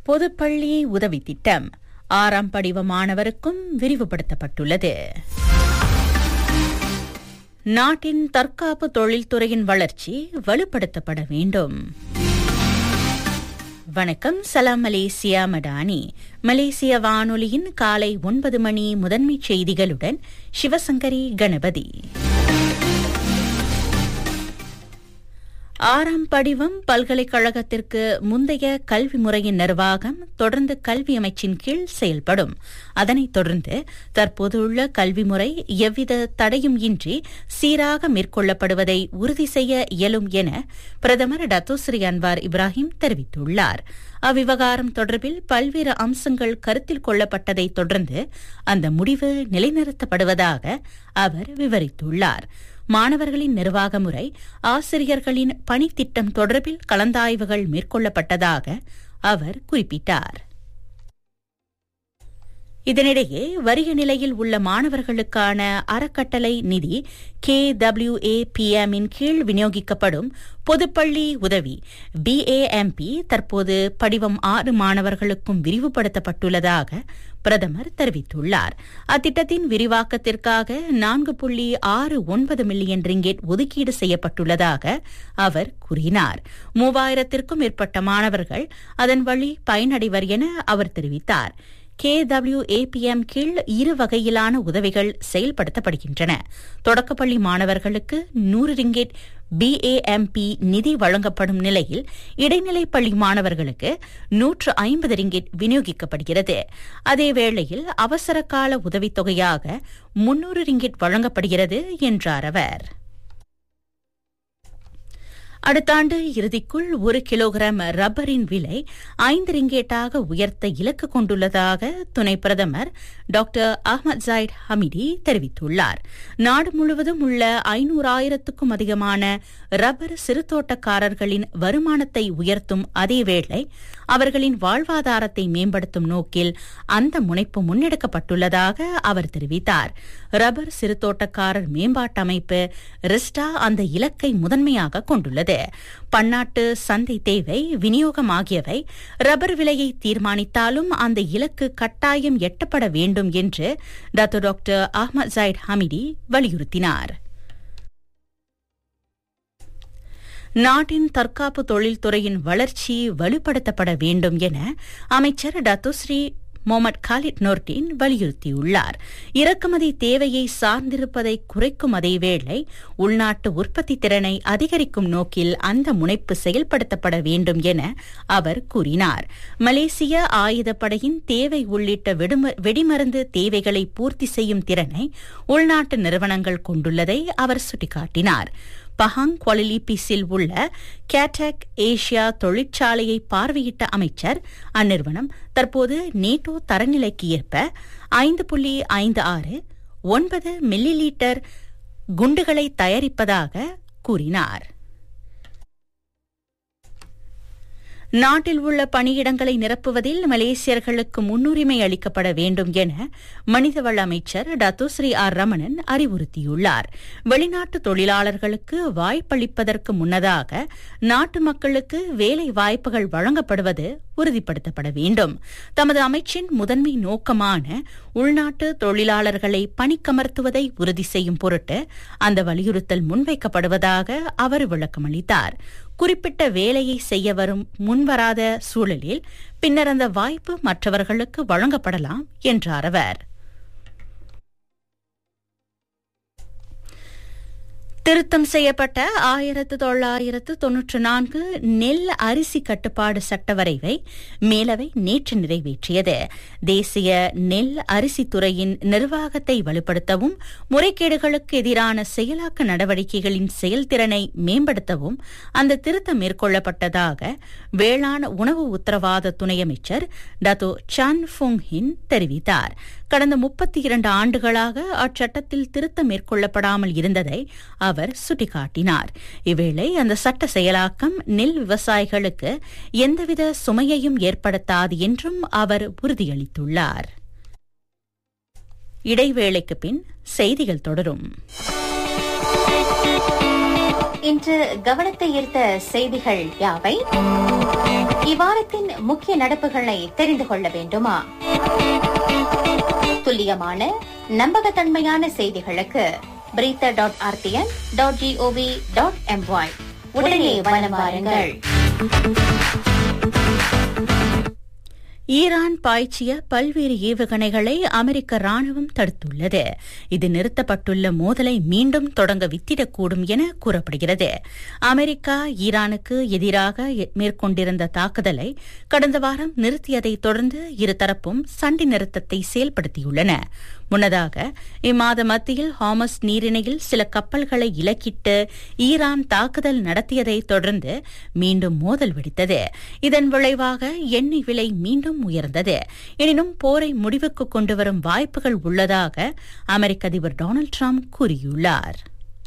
பொதுப்பள்ளி உதவி திட்டம் 6ஆம் படிவ மாணவருக்கும் விரிவுபடுத்தப்பட்டுள்ளது. நாட்டின் தற்காப்பு தொழில்துறையின் வளர்ச்சி வலுப்படுத்தப்பட வேண்டும். வணக்கம், சலாம் மலேசியா மடானி. மலேசிய வானொலியின் காலை 9 மணி முதன்மைச் செய்திகளுடன் சிவசங்கரி கணபதி. 6ஆம் படிவம் பல்கலைக்கழகத்திற்கு முந்தைய கல்வி முறையின் நிர்வாகம் தொடர்ந்து கல்வி அமைச்சின் கீழ் செயல்படும். அதனைத் தொடர்ந்து தற்போதுள்ள கல்வி முறை எவ்வித தடையும் இன்றி சீராக மேற்கொள்ளப்படுவதை உறுதி செய்ய இயலும் என பிரதமர் டத்தோஸ்ரீ அன்வார் இப்ராஹிம் தெரிவித்துள்ளார். அவ்விவகாரம் தொடர்பில் பல்வேறு அம்சங்கள் கருத்தில் கொள்ளப்பட்டதைத் தொடர்ந்து அந்த முடிவு நிலைநிறுத்தப்படுவதாக அவர் விவரித்துள்ளார். மாணவர்களின் நிர்வாக முறை, ஆசிரியர்களின் பணித்திட்டம் தொடர்பில் கலந்தாய்வுகள் மேற்கொள்ளப்பட்டதாக அவர் குறிப்பிட்டார். இதனிடையே வறிய நிலையில் உள்ள மாணவர்களுக்கான அறக்கட்டளை நிதி KWAPM இன் கீழ் விநியோகிக்கப்படும் பொதுப்பள்ளி உதவி BAMP தற்போது படிவம் 6 மாணவர்களுக்கும் விரிவுபடுத்தப்பட்டுள்ளதாக பிரதமர் தெரிவித்துள்ளார். அத்திட்டத்தின் விரிவாக்கத்திற்காக 4.69 மில்லியன் ரிங்கெட் ஒதுக்கீடு செய்யப்பட்டுள்ளதாக அவர் கூறினார். 3000த்திற்கும் மேற்பட்ட மாணவர்கள் அதன் வழி பயனடைவர் என அவர் தெரிவித்தார். KWAPM கீழ் 2 வகையிலான உதவிகள் செயல்படுத்தப்படுகின்றன. தொடக்கப்பள்ளி மாணவர்களுக்கு 100 ரிங்கெட் BAMP நிதி வழங்கப்படும் நிலையில் இடைநிலை பள்ளி மாணவர்களுக்கு 150 ரிங்கெட் விநியோகிக்கப்படுகிறது. அதேவேளையில் அவசர கால உதவித்தொகையாக 300 ரிங்கெட் வழங்கப்படுகிறது என்றார் அவர். அடுத்த ஆண்டு இறுதிக்குள் 1 கிலோகிராம் ரப்பரின் விலை 5 ரிங்கேட்டாக உயர்த்த இலக்கு கொண்டுள்ளதாக துணை பிரதமர் டாக்டர் அஹ்மத் ஜாயிட் ஹமிடி தெரிவித்துள்ளார். நாடு முழுவதும் உள்ள 500,000க்கும் அதிகமான ரப்பர் சிறுதோட்டக்காரர்களின் வருமானத்தை உயர்த்தும் அதேவேளை அவர்களின் வாழ்வாதாரத்தை மேம்படுத்தும் நோக்கில் அந்த முனைப்பு முன்னெடுக்கப்பட்டுள்ளதாக அவர் தெரிவித்தார். ரப்பர் சிறுதோட்டக்காரர் மேம்பாட்டு அமைப்பு ரிஸ்டா அந்த இலக்கை முதன்மையாக கொண்டுள்ளது. பன்னாட்டு சந்தை தேவை, விநியோகம் ஆகியவை ரப்பர் விலையை தீர்மானித்தாலும் அந்த இலக்கு கட்டாயம் எட்டப்பட வேண்டும் என்று டாக்டர் அஹ்மத் ஜாயிட் ஹமிடி வலியுறுத்தினார். நாட்டின் தற்காப்பு தொழில்துறையின் வளர்ச்சி வலுப்படுத்தப்பட வேண்டும் என அமைச்சர் டத்தோஸ்ரீ முகமது காலித் நோர்டின் வலியுறுத்தியுள்ளார். இறக்குமதி தேவையை சார்ந்திருப்பதை குறைக்கும் அதேவேளை உள்நாட்டு உற்பத்தி திறனை அதிகரிக்கும் நோக்கில் அந்த முனைப்பு செயல்படுத்தப்பட வேண்டும் என அவர் கூறினார். மலேசிய ஆயுதப்படையின் தேவை உள்ளிட்ட வெடிமருந்து தேவைகளை பூர்த்தி செய்யும் திறனை உள்நாட்டு நிறுவனங்கள் கொண்டுள்ளதை அவர் சுட்டிக்காட்டினார். பஹாங் குவாலிலிபிஸில் உள்ள கேட்டக் ஏசியா தொழிற்சாலையை பார்வையிட்ட அமைச்சர் அந்நிறுவனம் தற்போது நேட்டோ தரநிலைக்கு ஏற்ப 5.56 9 மில்லி லீட்டர் குண்டுகளை தயாரிப்பதாக கூறினார். நாட்டில் உள்ள பணியிடங்களை நிரப்புவதில் மலேசியர்களுக்கு முன்னுரிமை அளிக்கப்பட வேண்டும் என மனிதவள அமைச்சர் டத்தோஸ்ரீ ஆர் ரமணன் அறிவுறுத்தியுள்ளார். வெளிநாட்டு தொழிலாளர்களுக்கு வாய்ப்பளிப்பதற்கு முன்னதாக நாட்டு மக்களுக்கு வேலை வாய்ப்புகள் வழங்கப்படுவது உறுதிப்படுத்தப்பட வேண்டும். தமது அமைச்சின் முதன்மை நோக்கமான உள்நாட்டு தொழிலாளர்களை பணிக்கமர்த்துவதை உறுதி செய்யும் பொருட்டு அந்த வலியுறுத்தல் முன்வைக்கப்படுவதாக அவர் விளக்கமளித்தார். குறிப்பிட்ட வேலையை செய்ய முன்வராத சூழலில் பின்னர் அந்த வாய்ப்பு மற்றவர்களுக்கு வழங்கப்படலாம் என்றார் அவர். திருத்தம் செய்யப்பட்ட 1994 நெல் அரிசி கட்டுப்பாடு சட்ட வரைவை மேலவை நேற்று நிறைவேற்றியது. தேசிய நெல் அரிசி துறையின் நிர்வாகத்தை வலுப்படுத்தவும் முறைகேடுகளுக்கு எதிரான செயலாக்க நடவடிக்கைகளின் செயல்திறனை மேம்படுத்தவும் அந்த திருத்தம் மேற்கொள்ளப்பட்டதாக வேளாண் உணவு உத்தரவாத துணை அமைச்சர் டத்தோ சான் ஃபுங் ஹின் தெரிவித்தார். கடந்த 32 ஆண்டுகளாக அச்சட்டத்தில் திருத்தம் மேற்கொள்ளப்படாமல் இருந்ததை அவர் சுட்டிக்காட்டினார். இவ்வேளை அந்த சட்ட செயலாக்கம் நெல் விவசாயிகளுக்கு எந்தவித சுமையையும் ஏற்படுத்தாது என்றும் அவர் உறுதியளித்துள்ளார். இடைவேளைக்கு பின் செய்திகள் தொடரும். இன்று கவனத்தை ஈர்த்த செய்திகள் யாவை? இவ்வாரத்தின் முக்கிய நடப்புகளை தெரிந்து கொள்ள வேண்டுமா? துல்லியமான நம்பகத்தன்மையான செய்திகளுக்கு breather.rtn.gov.my உடனே வலம் வாருங்கள். ஈரான் பாய்ச்சிய பல்வேறு ஏவுகணைகளை அமெரிக்க ராணுவம் தடுத்துள்ளது. இது நிறுத்தப்பட்டுள்ள மோதலை மீண்டும் தொடங்க வித்திடக்கூடும் என கூறப்படுகிறது. அமெரிக்கா ஈரானுக்கு எதிராக மேற்கொண்டிருந்த தாக்குதலை கடந்த வாரம் நிறுத்தியதை தொடர்ந்து இருதரப்பும் சண்டை நிறுத்தத்தை செயல்படுத்தியுள்ளன. முன்னதாக இம்மாத மத்தியில் ஹார்மஸ் நீரிணையில் சில கப்பல்களை இலக்கிட்டு ஈரான் தாக்குதல் நடத்தியதை தொடர்ந்து மீண்டும் மோதல் வெடித்தது. இதன் விளைவாக எண்ணெய் விலை மீண்டும் உயர்ந்தது. எனினும் போரை முடிவுக்கு கொண்டுவரும் வாய்ப்புகள் உள்ளதாக அமெரிக்க அதிபர் டொனால்ட் ட்ரம்ப் கூறியுள்ளார்.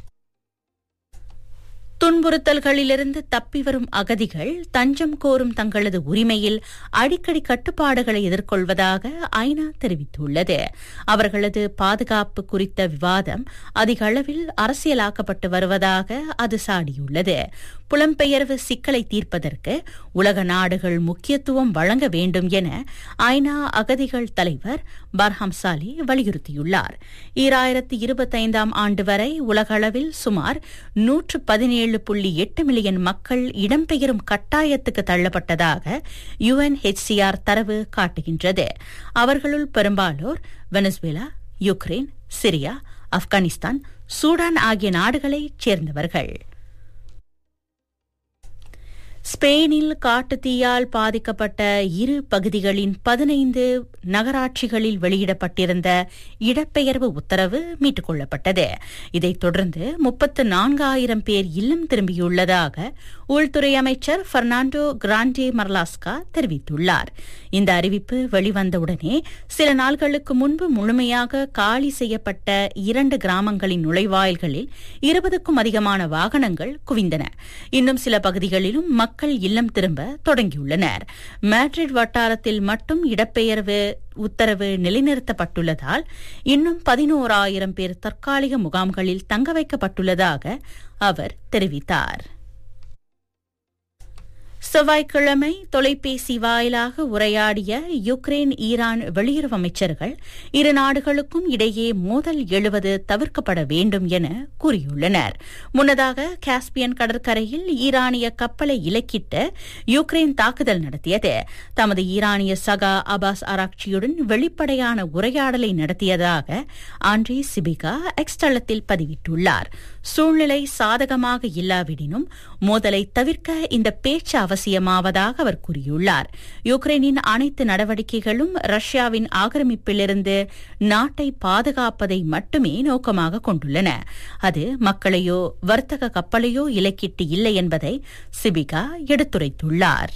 துன்புறுத்தல்களிலிருந்து தப்பி வரும் அகதிகள் தஞ்சம் கோரும் தங்களது உரிமையில் அடிக்கடி கட்டுப்பாடுகளை எதிர்கொள்வதாக ஐநா தெரிவித்துள்ளது. அவர்களது பாதுகாப்பு குறித்த விவாதம் அதிக அளவில் அரசியலாக்கப்பட்டு வருவதாக அது சாடியுள்ளது. புலம்பெயர்வு சிக்கலை தீர்ப்பதற்கு உலக நாடுகள் முக்கியத்துவம் வழங்க வேண்டும் என ஐநா அகதிகள் தலைவர் பர்ஹாம் சாலி வலியுறுத்தியுள்ளார். 2025 ஆண்டு வரை உலகளவில் சுமார் 117.8 மில்லியன் மக்கள் இடம்பெயரும் கட்டாயத்துக்கு தள்ளப்பட்டதாக UNHCR தரவு காட்டுகின்றது. அவர்களுள் பெரும்பாலோர் Venezuela, Ukraine, Syria, Afghanistan, Sudan ஆகிய நாடுகளைச் சேர்ந்தவர்கள். ஸ்பெயினில் காட்டுத்தீயால் பாதிக்கப்பட்ட இரு பகுதிகளின் 15 நகராட்சிகளில் வெளியிடப்பட்டிருந்த இடப்பெயர்வு உத்தரவு மீட்டுக் கொள்ளப்பட்டது. இதைத் தொடர்ந்து 34,000 பேர் இல்லம் திரும்பியுள்ளதாக உள்துறை அமைச்சர் பெர்னாண்டோ கிராண்டே மர்லாஸ்கா தெரிவித்துள்ளார். இந்த அறிவிப்பு வெளிவந்தவுடனே சில நாள்களுக்கு முன்பு முழுமையாக காலி செய்யப்பட்ட 2 கிராமங்களின் நுழைவாயில்களில் 20க்கும் அதிகமான வாகனங்கள் குவிந்தன. இன்னும் சில பகுதிகளிலும் மக்கள் இல்லம் திரும்ப தொடங்கியுள்ளனர். மேட்ரிட் வட்டாரத்தில் மட்டும் இடப்பெயர்வு உத்தரவு நிலைநிறுத்தப்பட்டுள்ளதால் இன்னும் 11,000 பேர் தற்காலிக முகாம்களில் தங்க வைக்கப்பட்டுள்ளதாக அவர் தெரிவித்தார். செவ்வாய்க்கிழமை தொலைபேசி வாயிலாக உரையாடிய யுக்ரைன் ஈரான் வெளியுறவு அமைச்சர்கள் இரு நாடுகளுக்கும் இடையே மோதல் எழுவது தவிர்க்கப்பட வேண்டும் என கூறியுள்ளனர். முன்னதாக காஸ்பியன் கடற்கரையில் ஈரானிய கப்பலை இலக்கிட்டு யுக்ரைன் தாக்குதல் நடத்தியது. தமது ஈரானிய சகா அபாஸ் ஆராக்சியுடன் வெளிப்படையான உரையாடலை நடத்தியதாக ஆண்ட்ரே சிபிகா எக்ஸ் தளத்தில் பதிவிட்டுள்ளார். சூழ்நிலை சாதகமாக இல்லாவிடினும் மோதலை தவிர்க்க இந்த பேச்சு அவசியமாவதாக அவர் கூறியுள்ளார். யுக்ரைனின் அனைத்து நடவடிக்கைகளும் ரஷ்யாவின் ஆக்கிரமிப்பிலிருந்து நாட்டை பாதுகாப்பதை மட்டுமே நோக்கமாக கொண்டுள்ளன. அது மக்களையோ வர்த்தக கப்பலையோ இலக்கிட்டு இல்லை என்பதை சிபிகா எடுத்துரைத்துள்ளார்.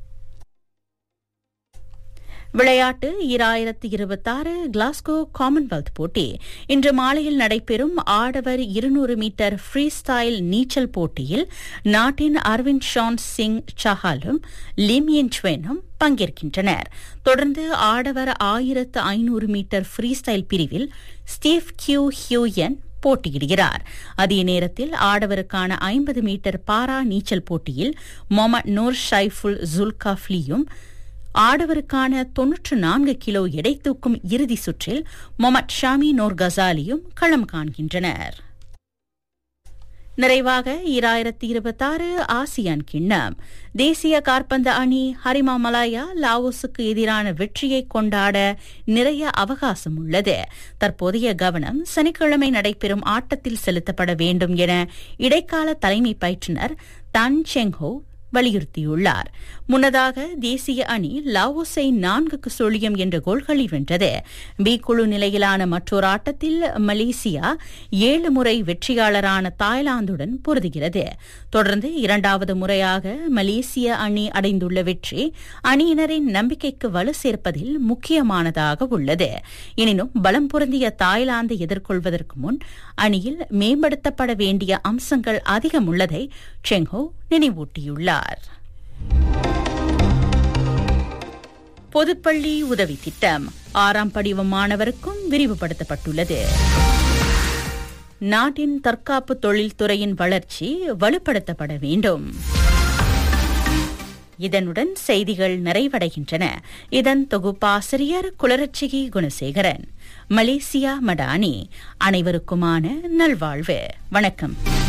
விளையாட்டு 2026 கிளாஸ்கோ காமன்வெல்த் போட்டி இன்று மாலையில் நடைபெறும் ஆடவர் 200 மீட்டர் ஃப்ரீ ஸ்டைல் நீச்சல் போட்டியில் நாட்டின் அரவிந்த் ஷான் சிங் சஹாலும் லிமியன் ச்வெனும் பங்கேற்கின்றனர். தொடர்ந்து ஆடவர் 1500 மீட்டர் ஃப்ரீ ஸ்டைல் பிரிவில் ஸ்டீவ் கியூ ஹியூயன் போட்டியிடுகிறார். அதே நேரத்தில் ஆடவருக்கான 50 மீட்டர் பாரா நீச்சல் போட்டியில் மொஹமட் நூர் ஷைஃபுல் ஜுல்காஃப்லியும் ஆடவருக்கான 94 கிலோ எடை தூக்கும் இறுதி சுற்றில் மொஹமட் ஷாமி நோர் கசாலியும் களம் காண்கின்றனர். நிறைவாக 2026 ஆசியான் கிண்ணம். தேசிய காற்பந்து அணி ஹரிமா மலாயா லாவோஸுக்கு எதிரான வெற்றியை கொண்டாட நிறைய அவகாசம் உள்ளது. தற்போதைய கவனம் சனிக்கிழமை நடைபெறும் ஆட்டத்தில் செலுத்தப்பட வேண்டும் என இடைக்கால தலைமை பயிற்றுநர் தன் செங்ஹோ வலியுறுத்தியுள்ளார். முன்னதாக தேசிய அணி லாவோஸை 4-0 என்ற கோல்களில் வென்றது. பி குழு நிலையிலான மற்றொரு ஆட்டத்தில் மலேசியா 7 முறை வெற்றியாளரான தாய்லாந்துடன் பொருதுகிறது. தொடர்ந்து 2வது முறையாக மலேசிய அணி அடைந்துள்ள வெற்றி அணியினரின் நம்பிக்கைக்கு வலு சேர்ப்பதில் முக்கியமானதாக உள்ளது. எனினும் பலம் பொருந்திய தாய்லாந்தை எதிர்கொள்வதற்கு முன் அணியில் மேம்படுத்தப்பட வேண்டிய அம்சங்கள் அதிகம் உள்ளதை செங்ஹோ நினைவூட்டியுள்ளார். பொதுப்பள்ளி உதவி திட்டம் 6ஆம் படிவ மாணவருக்கும் விரிவுபடுத்தப்பட்டுள்ளது. நாட்டின் தற்காப்பு தொழில்துறையின் வளர்ச்சி வலுப்படுத்தப்பட வேண்டும். இதனுடன் செய்திகள் நிறைவடைகின்றன. இதன் தொகுப்பாசிரியர் குளரட்சிகி குணசேகரன். மலேசியா மடானி. அனைவருக்குமான நல்வாழ்வு. வணக்கம்.